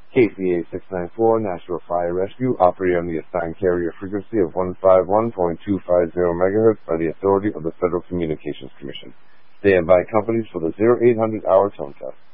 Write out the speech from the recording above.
KCA 694 Nashville Fire Rescue, operating on the assigned carrier frequency of 151.250 MHz by the authority of the Federal Communications Commission. Stand by, companies, for the 0800 hour tone test.